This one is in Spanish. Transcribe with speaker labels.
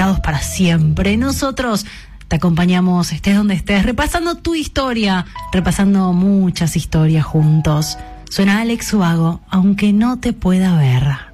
Speaker 1: marcados para siempre. Nosotros te acompañamos, estés donde estés, repasando tu historia, repasando muchas historias juntos. Suena Alex Ubago, aunque no te pueda ver.